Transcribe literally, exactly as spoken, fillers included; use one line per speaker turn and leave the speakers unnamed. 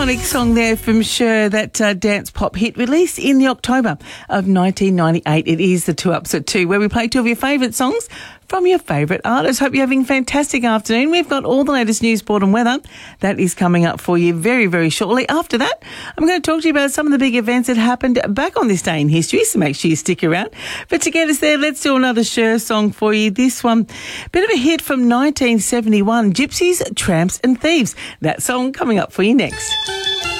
iconic song there from Cher, that uh, dance pop hit released in the October of nineteen ninety-eight. It is the Two Ups at Two, where we play two of your favourite songs from your favourite artists. Hope you're having a fantastic afternoon. We've got all the latest news, sport and weather. That is coming up for you very, very shortly. After that, I'm going to talk to you about some of the big events that happened back on this day in history, so make sure you stick around. But to get us there, let's do another Cher song for you. This one, bit of a hit from nineteen seventy-one, Gypsies, Tramps and Thieves. That song coming up for you next.